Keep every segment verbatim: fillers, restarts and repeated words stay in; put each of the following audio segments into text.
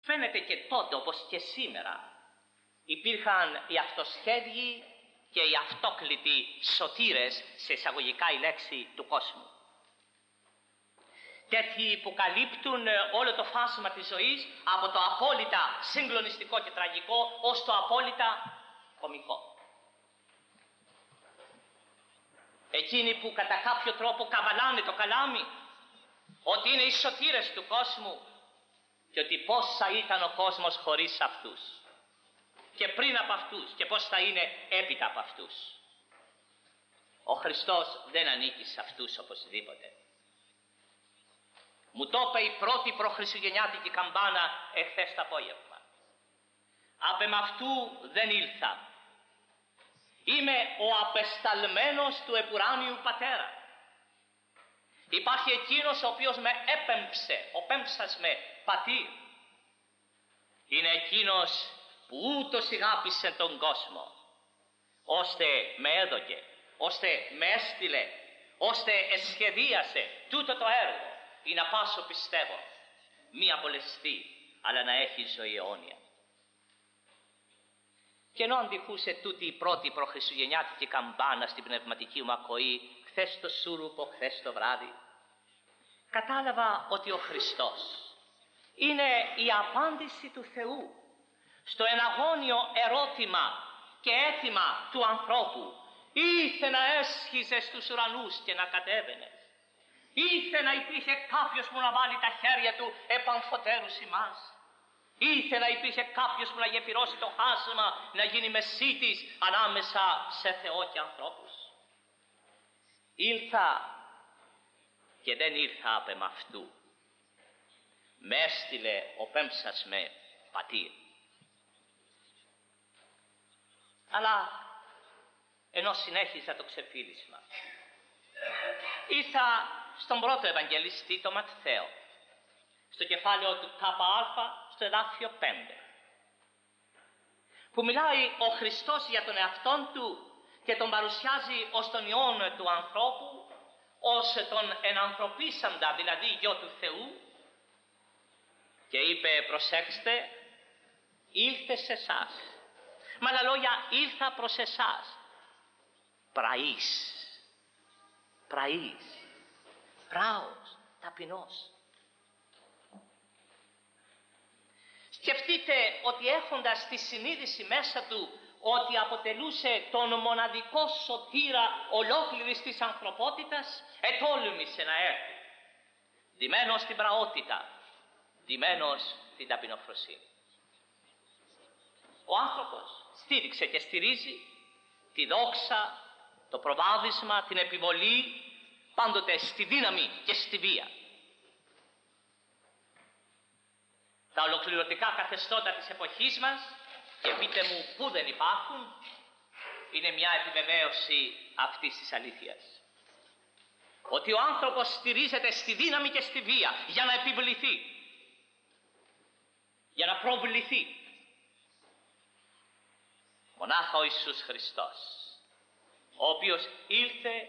Φαίνεται και τότε, όπως και σήμερα, υπήρχαν οι αυτοσχέδιοι και οι αυτόκλητοι σωτήρες, σε εισαγωγικά η λέξη, του κόσμου. Τέτοιοι που καλύπτουν όλο το φάσμα της ζωής, από το απόλυτα συγκλονιστικό και τραγικό ως το απόλυτα κωμικό. Εκείνοι που κατά κάποιο τρόπο καβαλάνε το καλάμι ότι είναι οι σωτήρες του κόσμου και ότι πώς θα ήταν ο κόσμος χωρίς αυτούς και πριν από αυτούς και πώς θα είναι έπειτα από αυτούς. Ο Χριστός δεν ανήκει σε αυτούς οπωσδήποτε. Μου το είπε η πρώτη προχριστουγεννιάτικη καμπάνα εχθές το απόγευμα. Απ' εμαυτού δεν ήλθα. Είμαι ο απεσταλμένος του επουράνιου Πατέρα. Υπάρχει εκείνος ο οποίος με έπεμψε, ο πέμψας με πατήρ. Είναι εκείνος που ούτως αγάπησε τον κόσμο, ώστε με έδωκε, ώστε με έστειλε, ώστε εσχεδίασε τούτο το έργο, ή να πάσω πιστεύω, μη απολεσθεί, αλλά να έχει ζωή αιώνια. Και ενώ αντιχούσε τούτη η πρώτη προχριστουγεννιάτικη καμπάνα στην πνευματική μου ακοή, χθες το σούρουπο, χθες το βράδυ, κατάλαβα ότι ο Χριστός είναι η απάντηση του Θεού στο εναγώνιο ερώτημα και αίτημα του ανθρώπου. Ήθε να έσχιζε στους ουρανούς και να κατέβαινε. Ήθε να υπήρχε κάποιος που να βάλει τα χέρια του επαμφωτέρους ημάς. Ήθε να υπήρχε κάποιος που να γεφυρώσει το χάσμα, να γίνει μεσίτης ανάμεσα σε Θεό και ανθρώπους. Ήλθα και δεν ήρθα απ' εμαυτού. Με έστειλε ο πέμψας με πατήρ. Αλλά ενώ συνέχιζα το ξεφύλισμα, ήρθα στον πρώτο Ευαγγελιστή, τον Ματθαίο, στο κεφάλαιο του ΚΑΠΑ, στο εδάφιο πέντε, που μιλάει ο Χριστός για τον εαυτόν του και τον παρουσιάζει ως τον Υιόν του ανθρώπου, ως τον ενανθρωπίσαντα, δηλαδή γιο του Θεού, και είπε, προσέξτε, ήλθε σε εσάς. Με άλλα λόγια, ήλθα προς εσάς. Πραής, πραής, πράος, ταπεινός. Σκεφτείτε ότι έχοντας τη συνείδηση μέσα του ότι αποτελούσε τον μοναδικό σωτήρα ολόκληρης της ανθρωπότητας, ετόλμησε να έρθει, ντυμένος στην πραότητα, ντυμένος στην ταπεινοφροσύνη. Ο άνθρωπος στήριξε και στηρίζει τη δόξα, το προβάδισμα, την επιβολή, πάντοτε στη δύναμη και στη βία. Τα ολοκληρωτικά καθεστώτα της εποχής μας, και πείτε μου πού δεν υπάρχουν, είναι μια επιβεβαίωση αυτής της αλήθειας. Ότι ο άνθρωπος στηρίζεται στη δύναμη και στη βία για να επιβληθεί, για να προβληθεί. Μονάχα ο Ιησούς Χριστός, ο οποίος ήλθε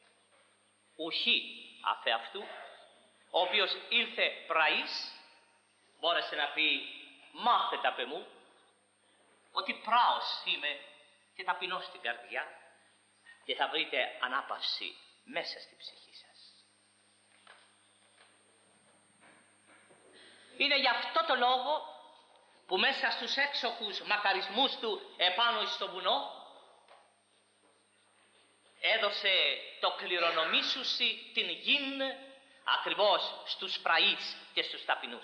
ουχή αφ' αυτού, ο οποίος ήλθε πραής, μπόρεσε να πει μάθετε απ' εμού ότι πράος είμαι και ταπεινός στην καρδιά, και θα βρείτε ανάπαυση μέσα στη ψυχή σας. Είναι γι' αυτό το λόγο που μέσα στους έξοχους μακαρισμούς του επάνω στο βουνό έδωσε το κληρονομήσουσι την γην ακριβώς στους πραείς και στους ταπεινούς.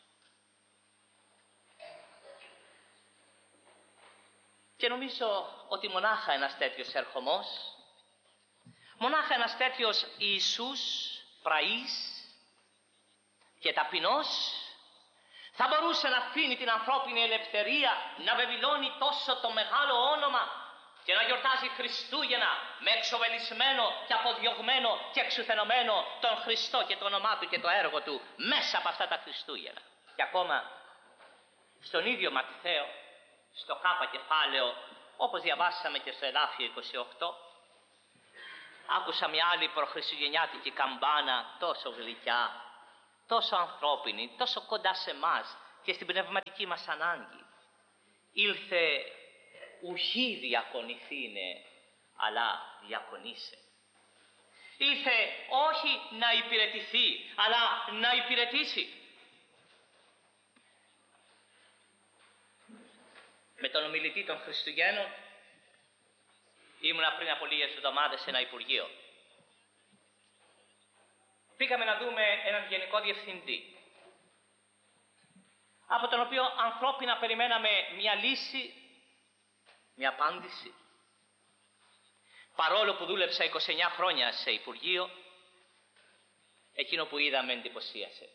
Και νομίζω ότι μονάχα ένας τέτοιος ερχομός, μονάχα ένας τέτοιος Ιησούς πραής και ταπεινός θα μπορούσε να αφήνει την ανθρώπινη ελευθερία να βεβηλώνει τόσο το μεγάλο όνομα και να γιορτάζει Χριστούγεννα με εξοβελισμένο και αποδιωγμένο και εξουθενωμένο τον Χριστό και το όνομά του και το έργο του μέσα από αυτά τα Χριστούγεννα. Και ακόμα στον ίδιο Ματθαίο, στο Κάπα κεφάλαιο, όπως διαβάσαμε και στο εδάφιο είκοσι οκτώ, άκουσα μια άλλη προχριστουγεννιάτικη καμπάνα τόσο γλυκιά, τόσο ανθρώπινη, τόσο κοντά σε εμάς και στην πνευματική μας ανάγκη. Ήλθε ουχή διακονηθήνε, αλλά διακονήσε. Ήρθε όχι να υπηρετηθεί, αλλά να υπηρετήσει. Με τον ομιλητή των Χριστουγέννων ήμουνα πριν από λίγες εβδομάδες σε ένα υπουργείο. Πήγαμε να δούμε έναν γενικό διευθυντή, από τον οποίο ανθρώπινα περιμέναμε μια λύση, μια απάντηση. Παρόλο που δούλεψα είκοσι εννιά χρόνια σε υπουργείο, εκείνο που είδα με εντυπωσίασε.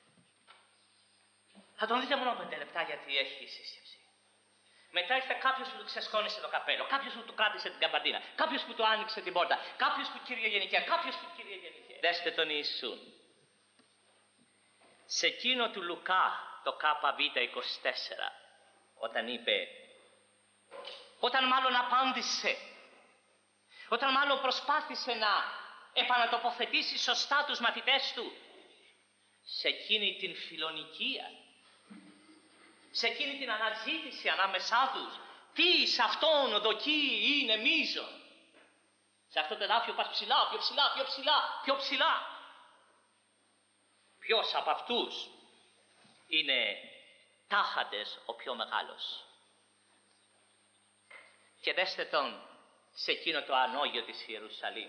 Θα τον δείτε μόνο πέντε λεπτά γιατί έχει σύσκεψη. Μετά ήρθε κάποιος που του ξεσκόνησε το καπέλο, κάποιος που του κράτησε την καμπαντίνα, κάποιος που του άνοιξε την πόρτα, κάποιος που κύριε γενικέ, κάποιος που κύριε γενικέ. Δέστε τον Ιησούν. Σε εκείνο του Λουκά το Κ Β είκοσι τέσσερα, όταν είπε, όταν μάλλον απάντησε, όταν μάλλον προσπάθησε να επανατοποθετήσει σωστά τους μαθητές του, σε εκείνη την φιλονικία, σε εκείνη την αναζήτηση ανάμεσά τους, τι σε αυτόν δοκεί είναι μείζον. Σε αυτό το εδάφιο πας ψηλά, πιο ψηλά, πιο ψηλά, πιο ψηλά. Ποιος από αυτούς είναι τάχαντες ο πιο μεγάλος? Και δέστε τον σε εκείνο το ανώγιο της Ιερουσαλήμ.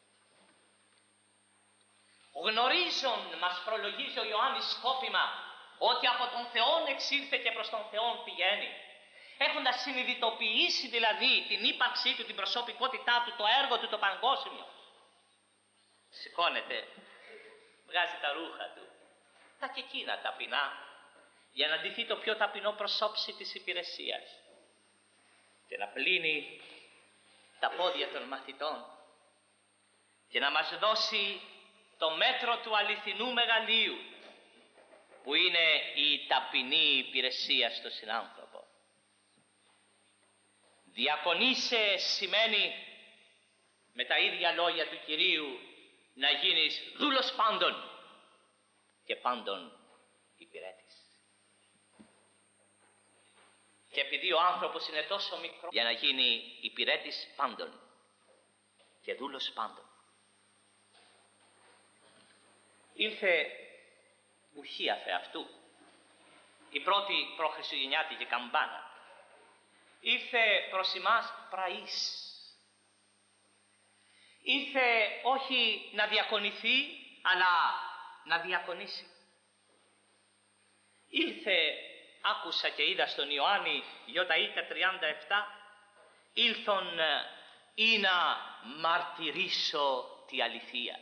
Γνωρίζον, μας προλογίζει ο Ιωάννης σκόπιμα, ότι από τον Θεόν εξήλθε και προς τον Θεόν πηγαίνει. Έχοντας συνειδητοποιήσει δηλαδή την ύπαρξή του, την προσωπικότητά του, το έργο του το παγκόσμιο, σηκώνεται, βγάζει τα ρούχα του, τα και εκείνα ταπεινά, για να ντυθεί το πιο ταπεινό προσώψη της υπηρεσίας και να πλύνει τα πόδια των μαθητών και να μας δώσει το μέτρο του αληθινού μεγαλείου, που είναι η ταπεινή υπηρεσία στο συνάνθρωπο. Διακονήσε σημαίνει, με τα ίδια λόγια του Κυρίου, να γίνεις δούλος πάντων και πάντων υπηρέτης. Και επειδή ο άνθρωπος είναι τόσο μικρό, για να γίνει υπηρέτης πάντων και δούλος πάντων. Ήλθε ουχή αφ' αυτού, η πρώτη προχριστουγεννιάτικη καμπάνα. Ήρθε προς εμάς πραής. Ήρθε όχι να διακονηθεί, αλλά να διακονήσει. Ήλθε, άκουσα και είδα στον Ιωάννη Ιωτα τριάντα επτά, ήλθον ή να μαρτυρήσω τη αληθεία.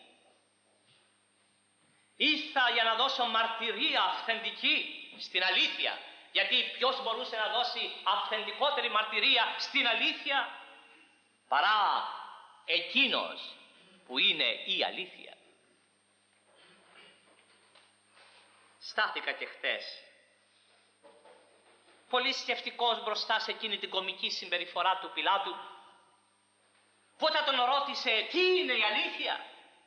Ήρθα για να δώσω μαρτυρία αυθεντική στην αλήθεια. Γιατί ποιος μπορούσε να δώσει αυθεντικότερη μαρτυρία στην αλήθεια παρά εκείνος που είναι η αλήθεια. Στάθηκα και χτες πολύ σκεφτικός μπροστά σε εκείνη την κωμική συμπεριφορά του Πιλάτου, που όταν τον ρώτησε τι είναι η αλήθεια,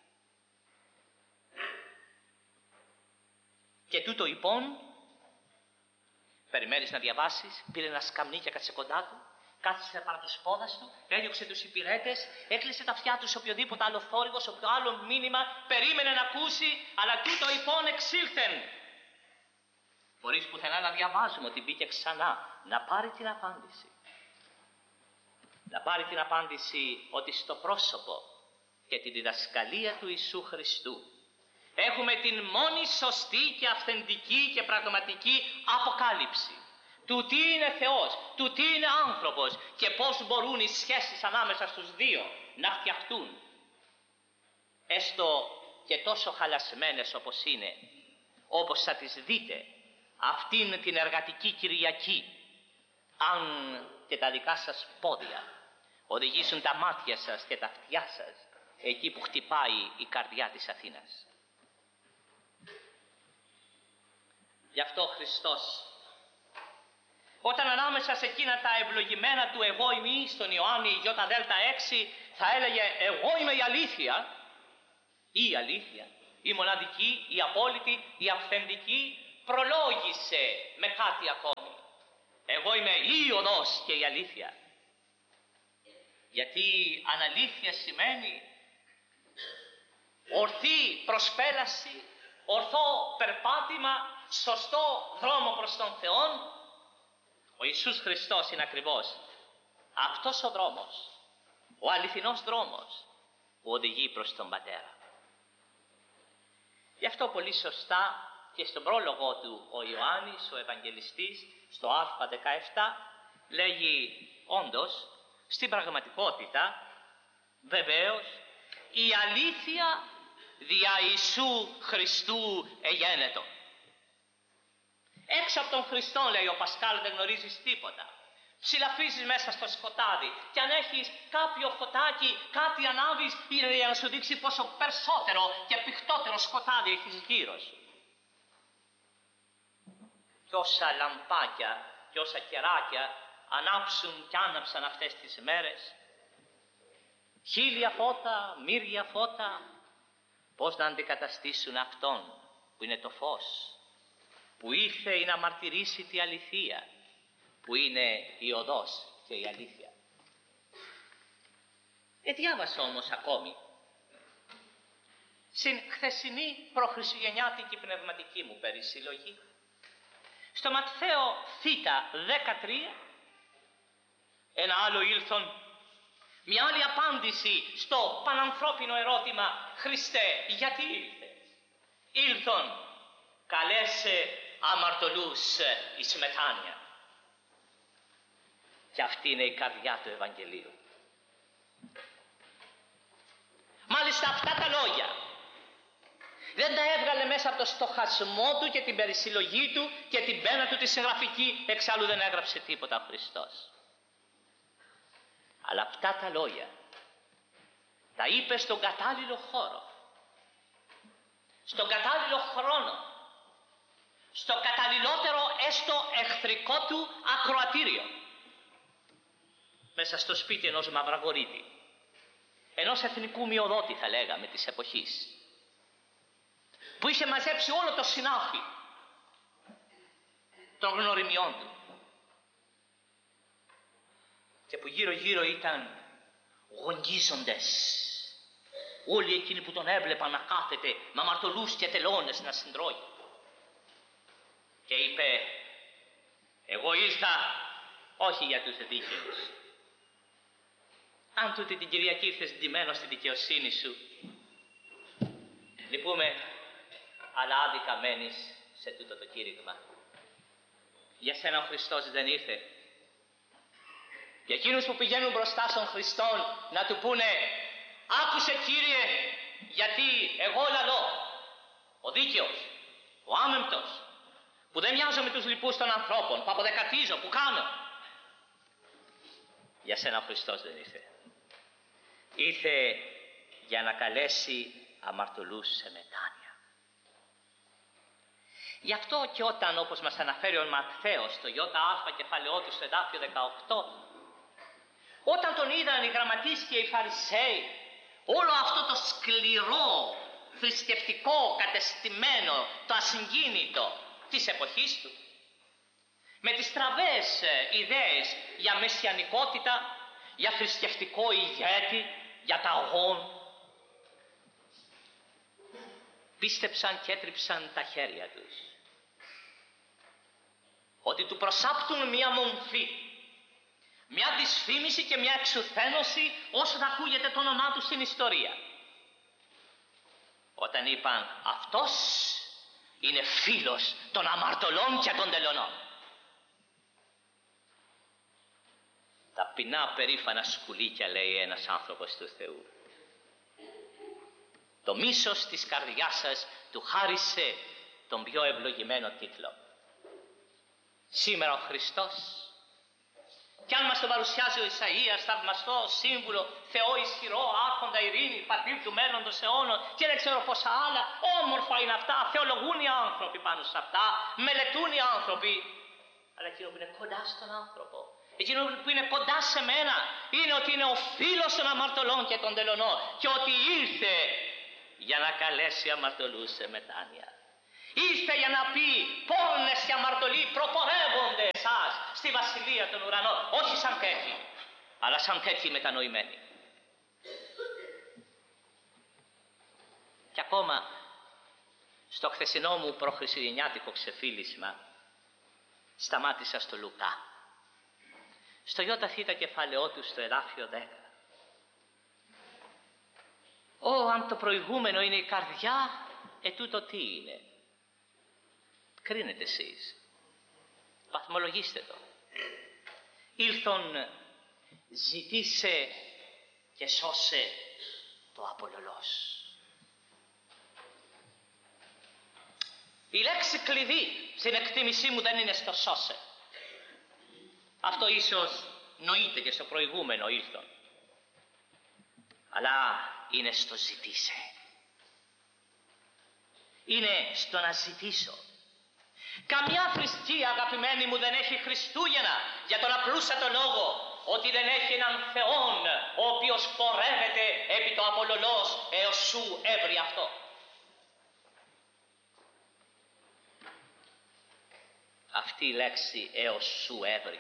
και τούτο λοιπόν, περιμένεις να διαβάσεις, πήρε ένα σκαμνί και κάτσε κοντά του, κάθισε παρά τις πόδας του, έδιωξε τους υπηρέτες, έκλεισε τα αυτιά του σε οποιοδήποτε άλλο θόρυβο, σε όποιο άλλο μήνυμα περίμενε να ακούσει, αλλά τούτο λοιπόν εξήλθεν. Χωρίς πουθενά να διαβάζουμε ότι μπήκε ξανά να πάρει την απάντηση. Να πάρει την απάντηση ότι στο πρόσωπο και τη διδασκαλία του Ιησού Χριστού έχουμε την μόνη σωστή και αυθεντική και πραγματική αποκάλυψη του τι είναι Θεός, του τι είναι άνθρωπος και πώς μπορούν οι σχέσεις ανάμεσα στους δύο να φτιαχτούν, έστω και τόσο χαλασμένες όπως είναι, όπως θα τις δείτε αυτήν την εργατική Κυριακή, αν και τα δικά σας πόδια οδηγήσουν τα μάτια σας και τα αυτιά σας εκεί που χτυπάει η καρδιά της Αθήνας. Γι' αυτό ο Χριστός, όταν ανάμεσα σε εκείνα τα ευλογημένα του εγώ είμαι στον Ιωάννη Ιώτα Δέλτα έξι θα έλεγε εγώ είμαι η αλήθεια, η αλήθεια, η μοναδική, η απόλυτη, η αυθεντική, προλόγησε με κάτι ακόμη. Εγώ είμαι η οδός και η αλήθεια. Γιατί αναλήθεια σημαίνει ορθή προσπέλαση, ορθό περπάτημα, σωστό δρόμο προς τον Θεό. Ο Ιησούς Χριστός είναι ακριβώς αυτός ο δρόμος, ο αληθινός δρόμος που οδηγεί προς τον Πατέρα. Γι' αυτό πολύ σωστά και στον πρόλογο του ο Ιωάννης, ο Ευαγγελιστής, στο Α δεκαεπτά, λέγει όντως, στην πραγματικότητα, βεβαίως, η αλήθεια δια Ιησού Χριστού εγένετο. Έξω από τον Χριστό, λέει ο Πασκάλ, δεν γνωρίζεις τίποτα. Ψηλαφίζεις μέσα στο σκοτάδι και αν έχεις κάποιο φωτάκι, κάτι ανάβεις, είναι για να σου δείξει πόσο περισσότερο και πηχτότερο σκοτάδι έχεις γύρω σου. Κι όσα λαμπάκια και όσα κεράκια ανάψουν κι άναψαν αυτές τις μέρες, χίλια φώτα, μύρια φώτα, πώς να αντικαταστήσουν αυτόν που είναι το φως, που ήρθε να μαρτυρήσει τη αληθεία, που είναι η οδός και η αλήθεια. Ε, διάβασα όμως ακόμη στην χθεσινή προχριστουγεννιάτικη πνευματική μου περισυλλογή, στο Ματθαίο Θ δεκατρία, ένα άλλο ήλθον, μια άλλη απάντηση στο πανανθρώπινο ερώτημα «Χριστέ, γιατί ήλθες?» Ήλθον, καλέσε αμαρτωλούς εις μετάνοια. Και αυτή είναι η καρδιά του Ευαγγελίου. Μάλιστα αυτά τα λόγια δεν τα έβγαλε μέσα από το στοχασμό του και την περισυλλογή του και την πένα του τη συγγραφική, εξάλλου δεν έγραψε τίποτα ο Χριστός. Αλλά αυτά τα λόγια τα είπε στον κατάλληλο χώρο, στον κατάλληλο χρόνο, στο καταλληλότερο έστω εχθρικό του ακροατήριο, μέσα στο σπίτι ενός μαυραγωρίτη, ενός εθνικού μειοδότη θα λέγαμε της εποχής, που είχε μαζέψει όλο το συνάφι των γνωριμιών του και που γύρω γύρω ήταν γονγίζοντες όλοι εκείνοι που τον έβλεπαν να κάθεται με αμαρτωλούς και τελώνες να συντρώει, και είπε «Εγώ ήρθα όχι για τους δίκαιους. Αν τούτη την Κυριακή ήρθες ντυμένος στη δικαιοσύνη σου, λυπούμε, αλλά άδικα μένεις σε τούτο το κήρυγμα. Για σένα ο Χριστός δεν ήρθε. Για εκείνους που πηγαίνουν μπροστά στον Χριστόν να του πούνε «Άκουσε Κύριε, γιατί εγώ λαλώ, ο δίκαιος, ο άμεμπτος, που δεν μοιάζω με τους λοιπούς των ανθρώπων, που αποδεκατίζω, που κάνω». Για σένα ο Χριστός δεν ήρθε. Ήρθε για να καλέσει αμαρτωλούς σε μετάνοια. Γι' αυτό και όταν, όπως μας αναφέρει ο Ματθαίος στο ΙΑ κεφαλαιό του στο εδάφιο δεκαοκτώ, όταν τον είδαν οι γραμματείς και οι Φαρισαίοι, όλο αυτό το σκληρό, θρησκευτικό, κατεστημένο, το ασυγκίνητο της εποχής του, με τις στραβές ιδέες για μεσιανικότητα, για θρησκευτικό ηγέτη, για τα αγών, πίστεψαν και έτριψαν τα χέρια τους ότι του προσάπτουν μια μομφή, μια δυσφήμιση και μια εξουθένωση όσο θα ακούγεται το όνομά του στην ιστορία, όταν είπαν «Αυτός είναι φίλος των αμαρτωλών και των τελωνών». Ταπεινά περήφανα σκουλίκια, λέει ένας άνθρωπος του Θεού. Το μίσος της καρδιάς σας του χάρισε τον πιο ευλογημένο τίτλο. Σήμερα ο Χριστός, κι αν μας το παρουσιάζει ο Ισαΐας, θαυμαστό, σύμβουλο, Θεό ισχυρό, άρχοντα ειρήνη, πατήρ του μέλλοντος αιώνων και δεν ξέρω πόσα άλλα, όμορφα είναι αυτά, θεολογούν οι άνθρωποι πάνω σε αυτά, μελετούν οι άνθρωποι, αλλά εκείνο που είναι κοντά στον άνθρωπο, εκείνο που είναι κοντά σε μένα, είναι ότι είναι ο φίλος των αμαρτωλών και των τελωνών και ότι ήρθε για να καλέσει αμαρτωλούς σε μετάνοια. Ήρθε για να πει πόρνες και αμαρτωλοί προπορεύονται εσάς στη βασιλεία των ουρανών. Όχι σαν τέτοιοι, αλλά σαν τέτοιοι μετανοημένοι. Και ακόμα στο χθεσινό μου προχριστιανιάτικο ξεφίλισμα σταμάτησα στο Λουκά, στο ΙΘ κεφαλαιό του, στο εδάφιο δέκα. Ω, αν το προηγούμενο είναι η καρδιά, ε τούτο τι είναι? Κρίνετε εσείς, βαθμολογήστε το. Ήλθον ζητήσε και σώσε το απολωλός. Η λέξη κλειδί στην εκτίμησή μου δεν είναι στο σώσε. Αυτό ίσως νοείται και στο προηγούμενο ήλθον. Αλλά είναι στο ζητήσε. Είναι στο να ζητήσω. Καμιά θρησκεία, αγαπημένοι μου, δεν έχει Χριστούγεννα για τον απλούστατο λόγο ότι δεν έχει έναν Θεόν ο οποίος πορεύεται επί το απολωλός έως σου έβρι αυτό. Αυτή η λέξη έως σου έβρι.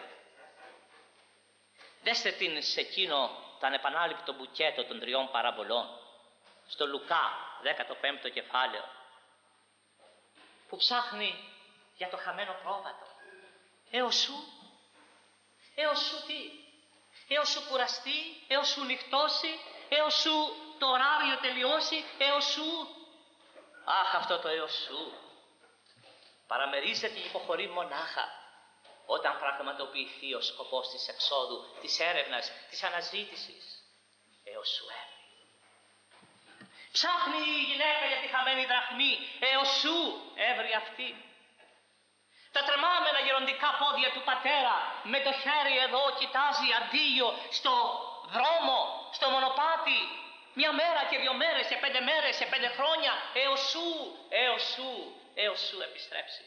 Δέστε την σε εκείνο το ανεπανάληπτο μπουκέτο των τριών παραβολών, στο Λουκά, δέκατο πέμπτο κεφάλαιο, που ψάχνει για το χαμένο πρόβατο. Έως σου, έως σου τι, έως σου κουραστεί, έως σου νυχτώσει, έως σου το ωράριο τελειώσει, έως σου. Αχ, αυτό το έως σου παραμερίζεται και υποχωρεί μονάχα όταν πραγματοποιηθεί ο σκοπός της εξόδου, της έρευνας, της αναζήτησης. Έως σου έβρι. Ψάχνει η γυναίκα για τη χαμένη δραχμή, έως σου έβρι αυτή. Τα τρεμάμενα γεροντικά πόδια του πατέρα με το χέρι εδώ κοιτάζει αντίο στο δρόμο, στο μονοπάτι, μια μέρα και δύο μέρες και πέντε μέρες και πέντε χρόνια, έως σου, έως σου, έως σου επιστρέψει.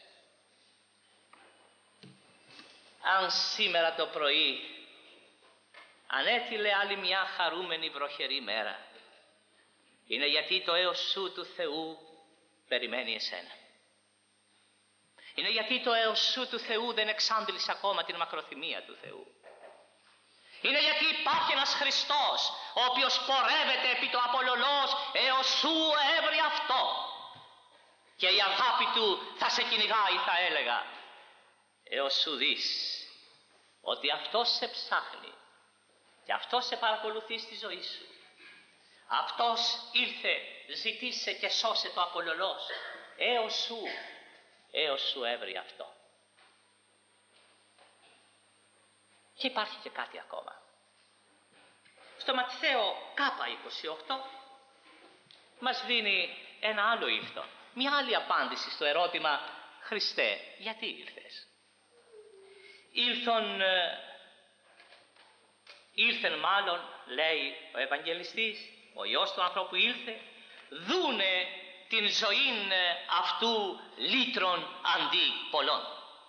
Αν σήμερα το πρωί ανέτειλε άλλη μια χαρούμενη βροχερή μέρα, είναι γιατί το έως σου του Θεού περιμένει εσένα. Είναι γιατί το έως σου του Θεού δεν εξάντλησε ακόμα την μακροθυμία του Θεού. Είναι γιατί υπάρχει ένας Χριστός ο οποίος πορεύεται επί το απολωλός έως σου έβρι αυτό. Και η αγάπη του θα σε κυνηγάει, θα έλεγα, έως σου δεις ότι αυτός σε ψάχνει και αυτός σε παρακολουθεί στη ζωή σου. Αυτός ήρθε, ζητήσε και σώσε το απολωλός έως σου, έως σου έβρι αυτό. Και υπάρχει και κάτι ακόμα. Στο Ματθαίο κάπα είκοσι οκτώ μας δίνει ένα άλλο ήλθον, μια άλλη απάντηση στο ερώτημα «Χριστέ, γιατί ήλθες?» Ήλθον, ήλθεν μάλλον, λέει ο Ευαγγελιστής, ο Υιός του ανθρώπου ήλθε, δούνε την ζωήν αυτού λύτρων αντί πολλών.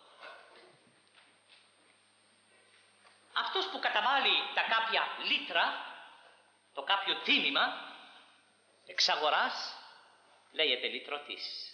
Αυτός που καταβάλει τα κάποια λίτρα, το κάποιο τίμημα εξ αγοράς, λέγεται λυτρωτής.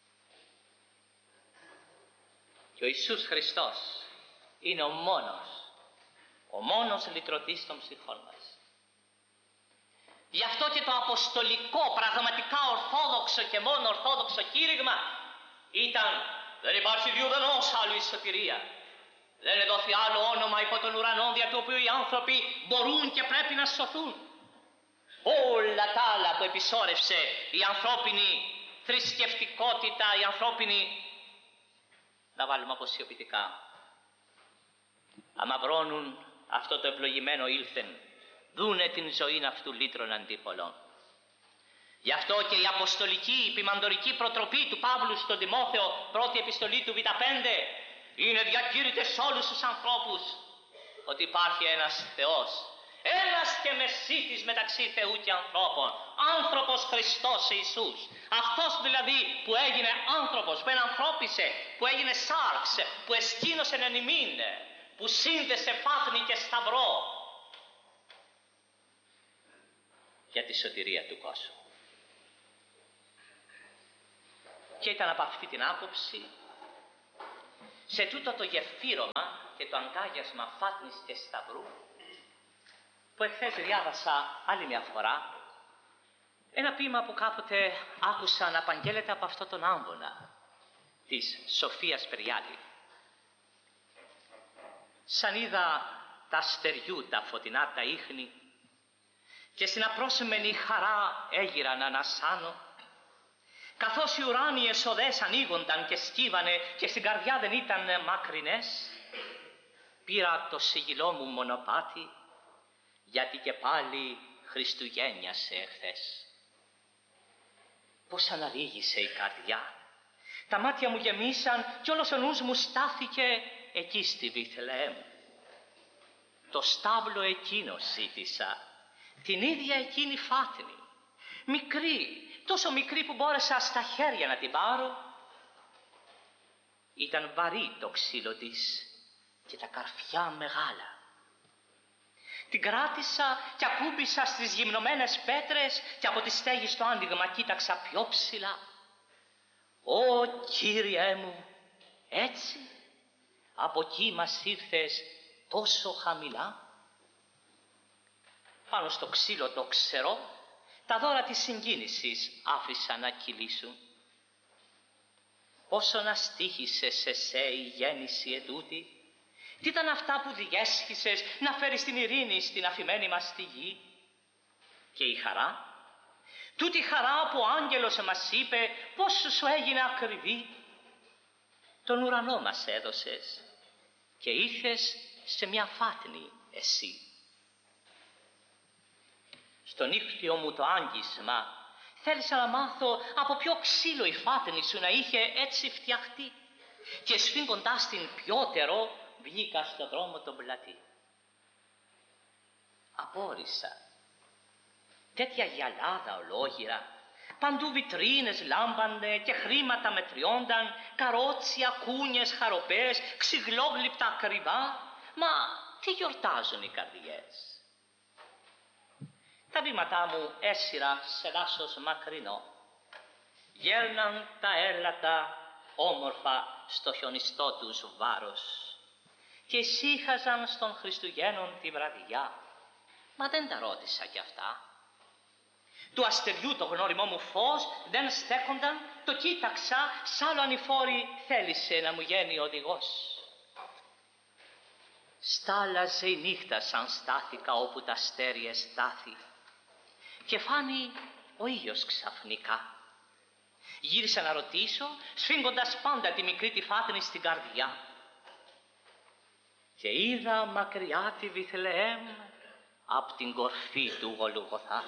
Και ο Ιησούς Χριστός είναι ο μόνος, ο μόνος λυτρωτής των ψυχών μας. Γι' αυτό και το αποστολικό, πραγματικά ορθόδοξο και μόνο ορθόδοξο κήρυγμα ήταν «Δεν υπάρχει διουδενός άλλου η σωτηρία. Δεν εδόθη άλλο όνομα υπό τον ουρανό δια του οποίου οι άνθρωποι μπορούν και πρέπει να σωθούν». Όλα τα άλλα που επισόρευσε η ανθρώπινη θρησκευτικότητα, η ανθρώπινη, να βάλουμε αποσιοποιητικά, αμαυρώνουν αυτό το ευλογημένο ήλθεν, δούνε την ζωήν αυτού λύτρων αντί πολλών. Γι' αυτό και η αποστολική, η ποιμαντορική προτροπή του Παύλου στον Τιμόθεο, πρώτη επιστολή του Β πέντε, είναι διακήρυτε σε όλους τους ανθρώπους ότι υπάρχει ένας Θεός, ένας και μεσίτης μεταξύ Θεού και ανθρώπων, άνθρωπος Χριστός Ιησούς. Αυτός δηλαδή που έγινε άνθρωπος, που ενανθρώπισε, που έγινε σάρξ, που εσκήνωσε εν ημίν, που σύνδεσε φάθνη και σταυρό για τη σωτηρία του κόσμου. Και ήταν από αυτή την άποψη, σε τούτο το γεφύρωμα και το αγκάγιασμα φάτνης και σταυρού, που εχθές διάβασα άλλη μια φορά, ένα ποίημα που κάποτε άκουσα να απαγγέλλεται από αυτό τον άμβονα της Σοφίας Περιάλη. Σαν είδα τα αστεριού τα φωτεινά τα ίχνη και στην απρόσμενη χαρά έγιρα να ανασάνω, καθώς οι ουράνιες οδές ανοίγονταν και σκύβανε και στην καρδιά δεν ήταν μακρινές, πήρα το σιγηλό μου μονοπάτι, γιατί και πάλι Χριστουγέννιασε εχθές. Πώς αναλύγησε η καρδιά, τα μάτια μου γεμίσαν κι όλος ο νους μου στάθηκε εκεί στη Βιθλεέμ. Το στάβλο εκείνο ζήτησα, την ίδια εκείνη φάτνη, μικρή, τόσο μικρή που μπόρεσα στα χέρια να την πάρω. Ήταν βαρύ το ξύλο της και τα καρφιά μεγάλα. Την κράτησα και ακούμπησα στις γυμνωμένες πέτρες και από τη στέγη στο άνοιγμα κοίταξα πιο ψηλά. Ω Κύριέ μου, έτσι, από εκεί μας ήρθες τόσο χαμηλά. Πάνω στο ξύλο το ξερό, τα δώρα της συγκίνησης άφησα να κυλήσουν. Πόσο να στοίχησε σε σε η γέννηση ετούτη, τι ήταν αυτά που διέσχισες να φέρεις την ειρήνη στην αφημένη μας τη γη. Και η χαρά, τούτη η χαρά που ο άγγελος μας είπε πόσο σου έγινε ακριβή. Τον ουρανό μας έδωσες και ήρθες σε μια φάτνη εσύ. Στο νύχτιο μου το άγγισμα θέλησα να μάθω από ποιο ξύλο η φάτνη σου να είχε έτσι φτιαχτεί, και σφίγγοντας την πιότερο βγήκα στο δρόμο τον πλατή. Απόρρισα. Τέτοια γυαλάδα ολόγυρα, παντού βιτρίνες λάμπανε και χρήματα μετριόνταν, καρότσια, κούνιες, χαροπές, ξυγλόγλυπτα ακριβά. Μα τι γιορτάζουν οι καρδιές. Τα βήματά μου έσυρα σε δάσος μακρινό. Γέρναν τα έλατα όμορφα στο χιονιστό τους βάρος και ησύχαζαν στον Χριστουγέννων τη βραδιά. Μα δεν τα ρώτησα κι αυτά. Του αστεριού το γνώριμό μου φως δεν στέκονταν, το κοίταξα, σ' άλλο ανηφόρη θέλησε να μου γίνει οδηγός. Στάλαζε η νύχτα σαν στάθηκα όπου τα αστέρια στάθη και φάνη ο ήλιος ξαφνικά. Γύρισα να ρωτήσω, σφίγγοντας πάντα τη μικρή τη φάτνη στην καρδιά. Και είδα μακριά τη Βιθλεέμ απ' την κορφή του Γολγοθά.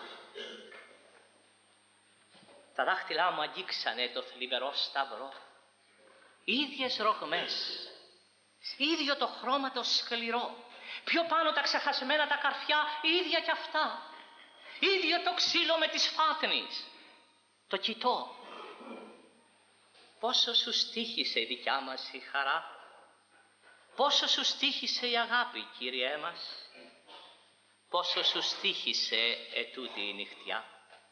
Τα δάχτυλά μου αγγίξανε το θλιβερό σταυρό. Ίδιες ρογμές, ίδιο το χρώμα το σκληρό, πιο πάνω τα ξεχασμένα τα καρφιά, ίδια κι αυτά. Ίδιο το ξύλο με της φάτνης. Το κοιτώ. Πόσο σου στοίχησε η δικιά μας η χαρά, πόσο σου στοίχησε η αγάπη, Κύριέ μας, πόσο σου στοίχησε ετούτη η νυχτιά.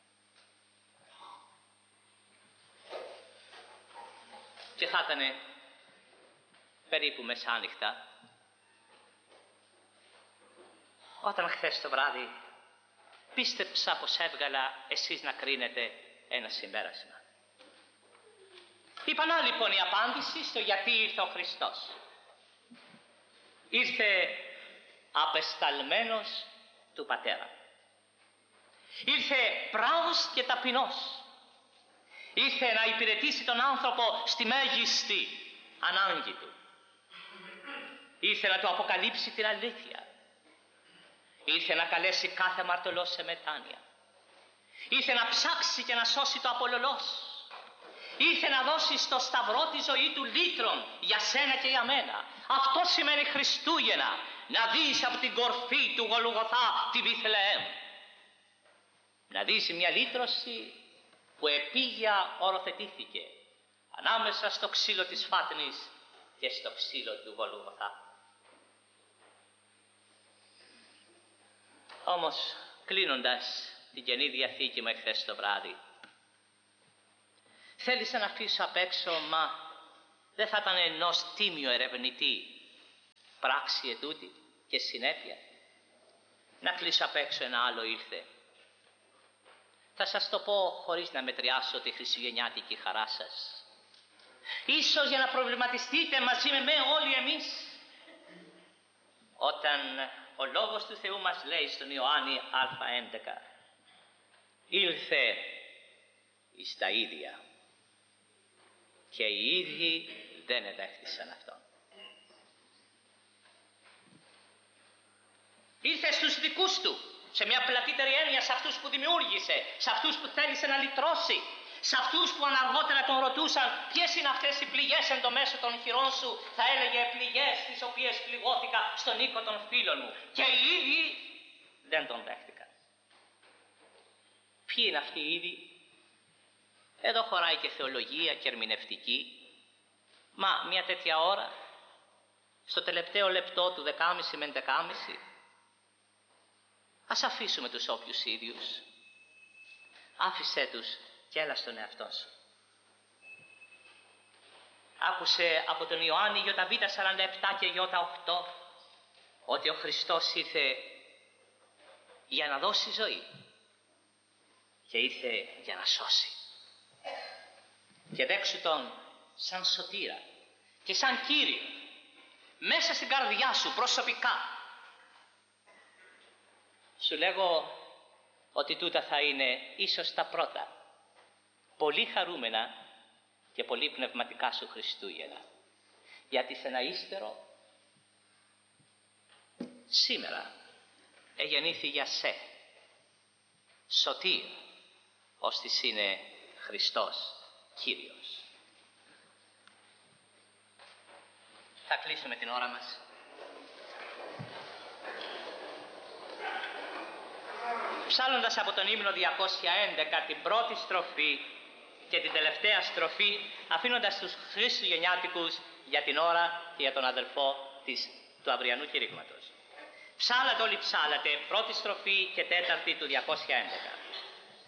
Και θα ήτανε περίπου μεσάνυχτα, όταν χθες το βράδυ πίστεψα πως έβγαλα εσείς να κρίνετε ένα συμπέρασμα. Είπα λοιπόν η απάντηση στο γιατί ήρθε ο Χριστός. Ήρθε απεσταλμένος του Πατέρα. Ήρθε πράος και ταπεινός. Ήρθε να υπηρετήσει τον άνθρωπο στη μέγιστη ανάγκη του. Ήρθε να του αποκαλύψει την αλήθεια. Ήρθε να καλέσει κάθε αμαρτωλό σε μετάνοια. Ήρθε να ψάξει και να σώσει το απολωλός. Ήρθε να δώσει στο σταυρό τη ζωή του λύτρων για σένα και για μένα. Αυτό σημαίνει Χριστούγεννα, να δεις από την κορφή του Γολγοθά τη Βιθλεέμ. Να δεις μια λύτρωση που επίγεια οροθετήθηκε ανάμεσα στο ξύλο της φάτνης και στο ξύλο του Γολγοθά. Όμως, κλείνοντας την Καινή Διαθήκη με χθες το βράδυ, Θέλησα να αφήσω απ' έξω, μα δεν θα ήταν ενός τίμιου ερευνητή πράξη ετούτη και συνέπεια. Να κλείσω απ' έξω ένα άλλο ήλθε. Θα σας το πω χωρίς να μετριάσω τη χριστουγεννιάτικη χαρά σας. Ίσως για να προβληματιστείτε μαζί με, με όλοι εμείς. Όταν ο Λόγος του Θεού μας λέει στον Ιωάννη Α έντεκα, ήλθε εις τα ίδια και οι ίδιοι δεν εδέχθησαν αυτόν. Ήρθε στους δικούς του, σε μια πλατύτερη έννοια, σε αυτούς που δημιούργησε, σε αυτούς που θέλησε να λυτρώσει, σε αυτούς που αναργότερα τον ρωτούσαν ποιες είναι αυτές οι πληγές εν το μέσο των χειρών σου, θα έλεγε πληγές τις οποίες πληγώθηκα στον οίκο των φίλων μου. Και οι ίδιοι δεν τον δέχτηκαν. Ποιοι είναι αυτοί οι ίδιοι? Εδώ χωράει και θεολογία και ερμηνευτική. Μα μια τέτοια ώρα, στο τελευταίο λεπτό του δεκάμιση με δεκάμιση, ας αφήσουμε τους όποιους ίδιους. Άφησέ τους και έλα στον εαυτό σου. Άκουσε από τον Ιωάννη Β σαράντα επτά και Β οκτώ ότι ο Χριστός ήρθε για να δώσει ζωή και ήρθε για να σώσει. Και δέξου τον σαν σωτήρα και σαν Κύριο μέσα στην καρδιά σου προσωπικά. Σου λέγω ότι τούτα θα είναι ίσως τα πρώτα πολύ χαρούμενα και πολύ πνευματικά σου Χριστούγεννα. Γιατί σε ένα ύστερο σήμερα εγεννήθη για σε σωτήρ, ώστις είναι Χριστός Κύριος. Θα κλείσουμε την ώρα μας. Ψάλλοντας από τον ύμνο διακόσια έντεκα την πρώτη στροφή και την τελευταία στροφή, αφήνοντας τους Χριστουγεννιάτικους για την ώρα και για τον αδελφό της, του αυριανού κηρύγματος. Ψάλατε όλοι, ψάλατε πρώτη στροφή και τέταρτη του διακόσια έντεκα.